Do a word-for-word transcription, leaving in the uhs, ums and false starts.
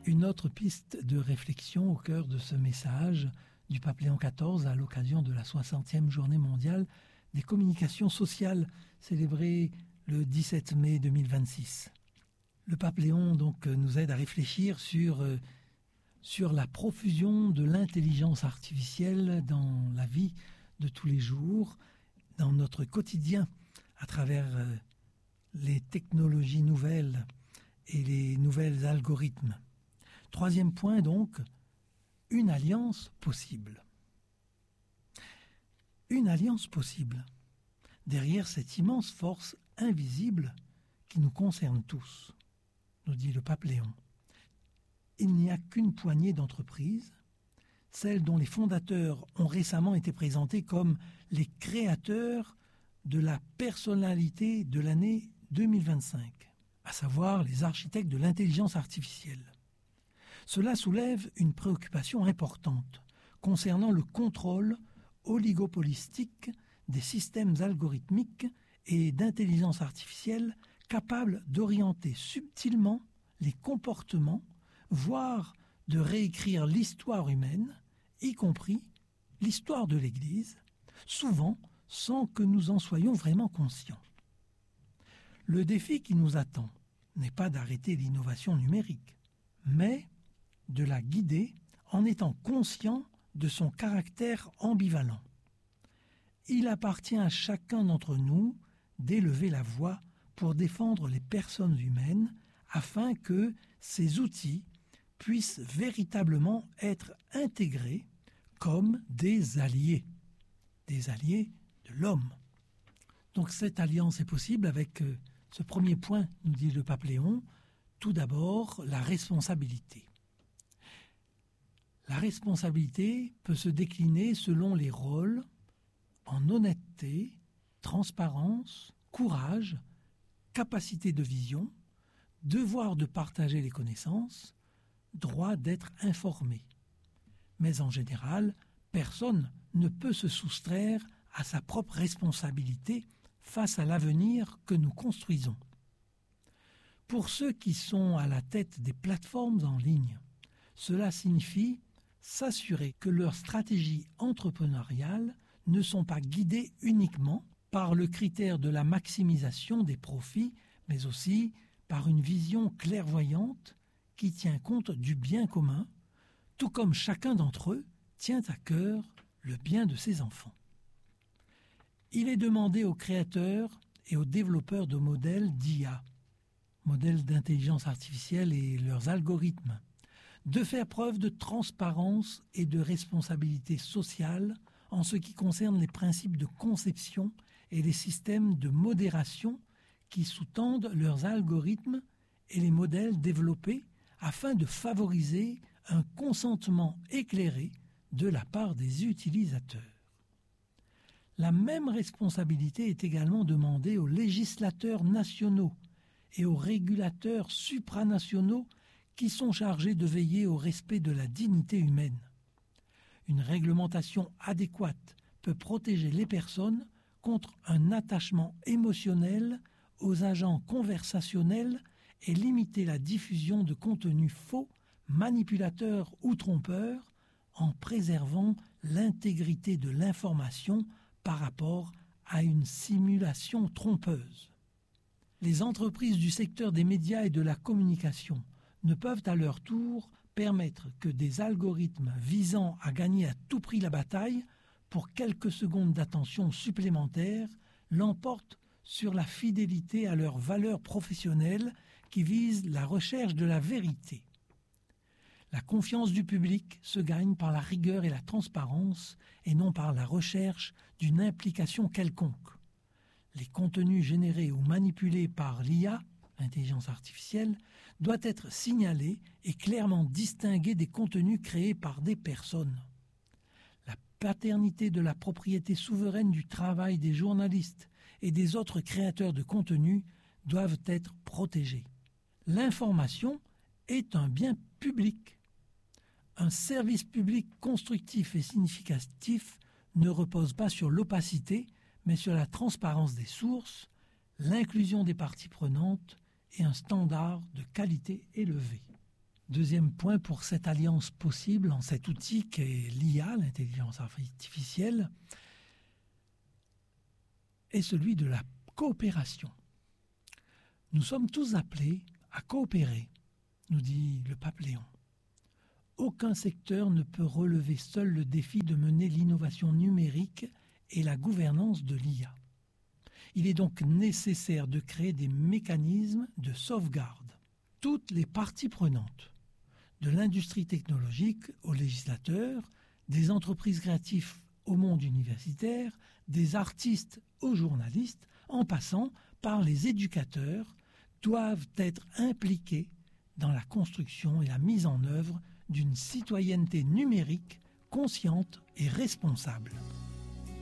Une autre piste de réflexion au cœur de ce message du pape Léon quatorze à l'occasion de la soixantième journée mondiale des communications sociales célébrée le dix-sept mai deux mille vingt-six. Le pape Léon donc nous aide à réfléchir sur, euh, sur la profusion de l'intelligence artificielle dans la vie de tous les jours, dans notre quotidien, à travers euh, les technologies nouvelles et les nouvelles algorithmes. Troisième point donc, une alliance possible. Une alliance possible. Derrière cette immense force invisible qui nous concerne tous, nous dit le pape Léon. Il n'y a qu'une poignée d'entreprises, celles dont les fondateurs ont récemment été présentés comme les créateurs de la personnalité de l'année deux mille vingt-cinq, à savoir les architectes de l'intelligence artificielle. Cela soulève une préoccupation importante concernant le contrôle oligopolistique des systèmes algorithmiques et d'intelligence artificielle capables d'orienter subtilement les comportements, voire de réécrire l'histoire humaine, y compris l'histoire de l'Église, souvent sans que nous en soyons vraiment conscients. Le défi qui nous attend n'est pas d'arrêter l'innovation numérique, mais de la guider en étant conscient de son caractère ambivalent. Il appartient à chacun d'entre nous d'élever la voix pour défendre les personnes humaines afin que ces outils puissent véritablement être intégrés comme des alliés, des alliés de l'homme. Donc cette alliance est possible avec euh, ce premier point, nous dit le pape Léon, tout d'abord la responsabilité. La responsabilité peut se décliner selon les rôles en honnêteté, transparence, courage, capacité de vision, devoir de partager les connaissances, droit d'être informé. Mais en général, personne ne peut se soustraire à sa propre responsabilité face à l'avenir que nous construisons. Pour ceux qui sont à la tête des plateformes en ligne, cela signifie s'assurer que leurs stratégies entrepreneuriales ne sont pas guidées uniquement par le critère de la maximisation des profits, mais aussi par une vision clairvoyante qui tient compte du bien commun, tout comme chacun d'entre eux tient à cœur le bien de ses enfants. Il est demandé aux créateurs et aux développeurs de modèles d'I A, modèles d'intelligence artificielle et leurs algorithmes, de faire preuve de transparence et de responsabilité sociale en ce qui concerne les principes de conception et les systèmes de modération qui sous-tendent leurs algorithmes et les modèles développés afin de favoriser un consentement éclairé de la part des utilisateurs. La même responsabilité est également demandée aux législateurs nationaux et aux régulateurs supranationaux qui sont chargés de veiller au respect de la dignité humaine. Une réglementation adéquate peut protéger les personnes contre un attachement émotionnel aux agents conversationnels et limiter la diffusion de contenus faux, manipulateurs ou trompeurs, en préservant l'intégrité de l'information par rapport à une simulation trompeuse. Les entreprises du secteur des médias et de la communication ne peuvent à leur tour permettre que des algorithmes visant à gagner à tout prix la bataille pour quelques secondes d'attention supplémentaires l'emportent sur la fidélité à leurs valeurs professionnelles qui visent la recherche de la vérité. La confiance du public se gagne par la rigueur et la transparence et non par la recherche d'une implication quelconque. Les contenus générés ou manipulés par l'I A, l'intelligence artificielle, doit être signalé et clairement distingué des contenus créés par des personnes. La paternité de la propriété souveraine du travail des journalistes et des autres créateurs de contenus doivent être protégées. L'information est un bien public. Un service public constructif et significatif ne repose pas sur l'opacité, mais sur la transparence des sources, l'inclusion des parties prenantes et un standard de qualité élevé. Deuxième point pour cette alliance possible en cet outil qu'est l'I A, l'intelligence artificielle, est celui de la coopération. Nous sommes tous appelés à coopérer, nous dit le pape Léon. Aucun secteur ne peut relever seul le défi de mener l'innovation numérique et la gouvernance de l'I A. Il est donc nécessaire de créer des mécanismes de sauvegarde. Toutes les parties prenantes, de l'industrie technologique aux législateurs, des entreprises créatives au monde universitaire, des artistes aux journalistes, en passant par les éducateurs, doivent être impliqués dans la construction et la mise en œuvre d'une citoyenneté numérique consciente et responsable.